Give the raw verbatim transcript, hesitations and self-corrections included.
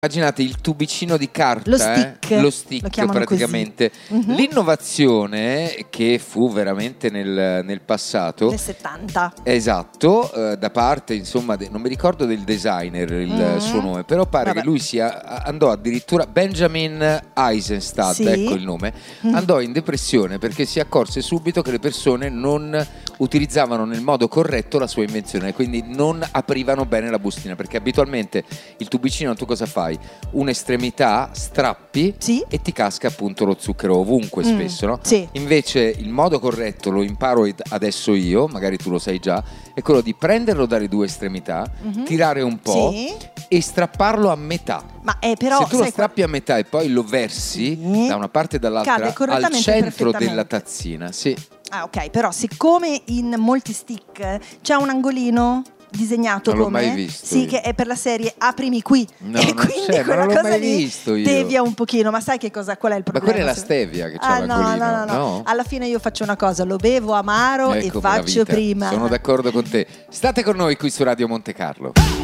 Immaginate il tubicino di carta, lo stick, eh? lo stick lo praticamente. Uh-huh. L'innovazione che fu veramente nel, nel passato, nel settanta, esatto, eh, da parte insomma, de, non mi ricordo del designer il mm-hmm. suo nome, però pare Vabbè. che lui sia, andò addirittura, Benjamin Eisenstadt, sì. ecco il nome, mm. andò in depressione perché si accorse subito che le persone non utilizzavano nel modo corretto la sua invenzione, quindi non aprivano bene la bustina, perché abitualmente il tubicino tu cosa fai? Un'estremità strappi sì. e ti casca appunto lo zucchero ovunque mm. spesso, no? Sì. Invece il modo corretto, lo imparo adesso io, magari tu lo sai già, è quello di prenderlo dalle due estremità, mm-hmm. tirare un po' sì. e strapparlo a metà. Ma è però, se tu lo sai, strappi a metà e poi lo versi sì. da una parte e dall'altra al centro della tazzina, sì. Ah, ok, però siccome in molti stick c'è un angolino disegnato non come l'ho mai visto sì io. Che è per la serie aprimi qui no, e non quindi c'è, quella non l'ho cosa mai lì visto io. devia un pochino, ma sai che cosa, qual è il problema? Ma quella è la stevia che c'ha ah, l'angolino, no, no, no, no. no? Alla fine io faccio una cosa, lo bevo amaro ecco e faccio prima. Sono d'accordo con te. State con noi qui su Radio Monte Carlo.